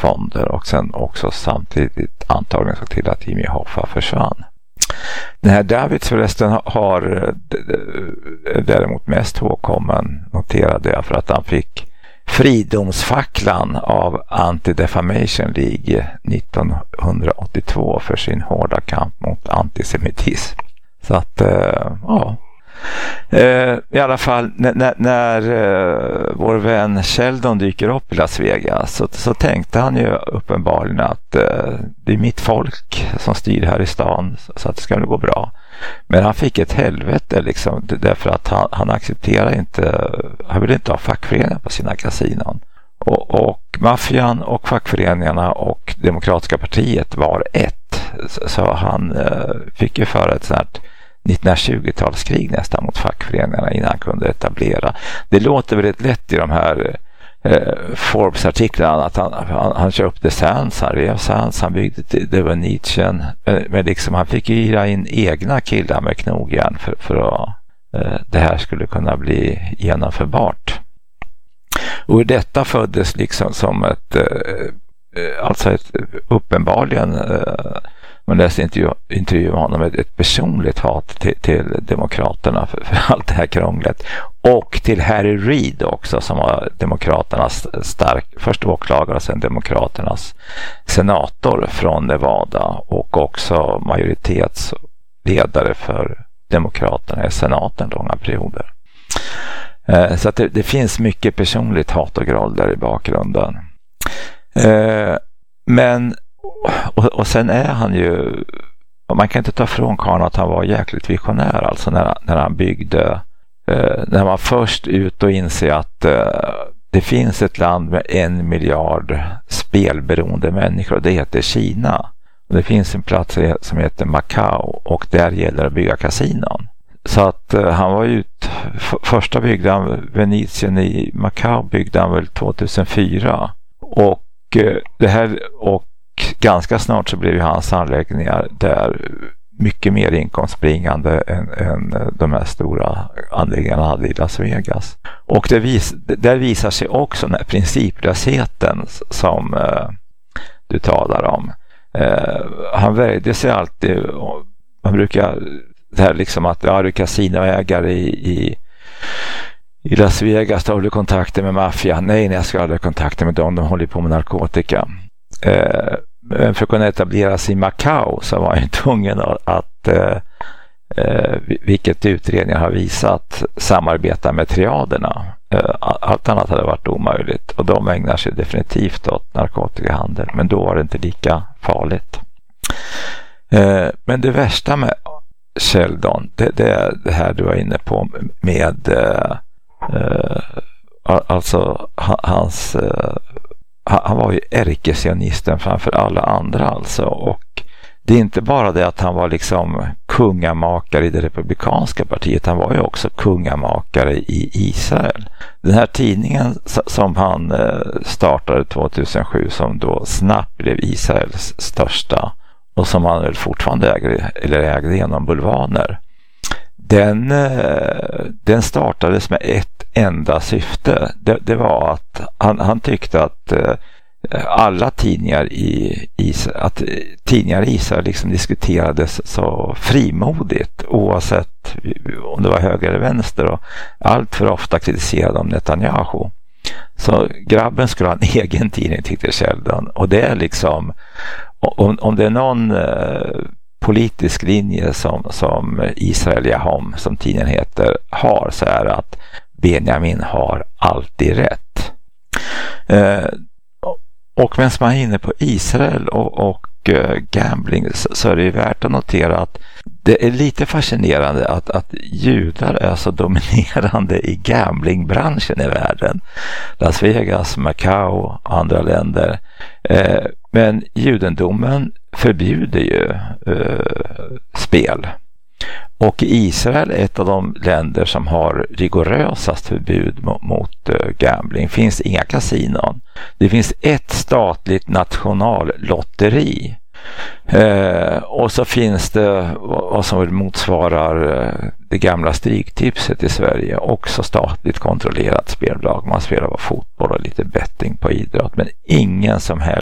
fonder och sen också samtidigt antagligen såg till att Jimmy Hoffa försvann. Den här Davids förresten har däremot mest ihågkommen, noterade jag, för att han fick fridomsfacklan av Anti-Defamation League 1982 för sin hårda kamp mot antisemitism. Så att, ja. I alla fall när vår vän Sheldon dyker upp i Las Vegas så tänkte han ju uppenbarligen att det är mitt folk som styr här i stan så att det ska gå bra. Men han fick ett helvete liksom, därför att han accepterar inte, han vill inte ha fackföreningar på sina kasinon. Och maffian och fackföreningarna och Demokratiska partiet var ett. Så han fick ju föra ett sånt 1920-talskrig nästan mot fackföreningarna innan han kunde etablera. Det låter väldigt lätt i de här Forbes-artiklarna att han köpte Sands, han rev Sands, han byggde det var Nietzsche, men liksom han fick hyra in egna killar med knogjärn för att det här skulle kunna bli genomförbart. Och ur detta föddes liksom som ett uppenbarligen man läste intervju med honom ett personligt hat till demokraterna för allt det här krånglet, och till Harry Reid också, som var demokraternas först åklagare och sen demokraternas senator från Nevada och också majoritetsledare för demokraterna i senaten långa perioder. Så att det finns mycket personligt hat och groll där i bakgrunden. Men och sen är han ju, man kan inte ta från karln att han var jäkligt visionär, alltså när han byggde, när man först ut och inser att det finns ett land med 1 miljard spelberoende människor och det heter Kina. Och det finns en plats som heter Macau och där gäller att bygga kasinon. Så att han var ju första byggde han Venetian i Macau byggde han väl 2004 och det här, och ganska snart så blev ju hans anläggningar där mycket mer inkomstbringande än de här stora anläggningarna hade i Las Vegas. Och där visar sig också den här principlösheten som du talar om. Han vägde sig alltid, man brukar det här liksom att du är kasinoägare i Las Vegas, då har du kontakter med maffia. Nej, jag ska ha kontakter med dem, de håller på med narkotika. Men för att kunna etablera sig i Macau så var han tvungen att vilket utredningar har visat, samarbeta med triaderna. Allt annat hade varit omöjligt och de ägnar sig definitivt åt narkotikahandel, men då var det inte lika farligt. Men det värsta med Sheldon, det är det här du var inne på med alltså hans han var ju ärkesionisten framför alla andra alltså, och det är inte bara det att han var liksom kungamakare i det republikanska partiet, han var ju också kungamakare i Israel. Den här tidningen som han startade 2007 som då snabbt blev Israels största och som han väl fortfarande ägde genom bulvaner, den startades med ett enda syfte. Det var att han tyckte att alla tidningar i Israel liksom diskuterades så frimodigt oavsett om det var höger eller vänster, och allt för ofta kritiserade de Netanyahu. Så grabben skulle ha en egen tidning, tyckte Sheldon, och det är liksom om det är någon politisk linje som Israel Yahom, som tidningen heter, har, så är det att Benjamin har alltid rätt. Och medan man är inne på Israel och gambling så är det ju värt att notera att det är lite fascinerande att judar är så dominerande i gamblingbranschen i världen. Las Vegas, Macau och andra länder. Men judendomen förbjuder ju spel. Och Israel är ett av de länder som har rigorösast förbud mot gambling. Det finns inga kasinon. Det finns ett statligt nationallotteri. Och så finns det vad som väl motsvarar det gamla Stryktipset i Sverige. Också statligt kontrollerat spelbolag. Man spelar på fotboll och lite betting på idrott. Men ingen som helst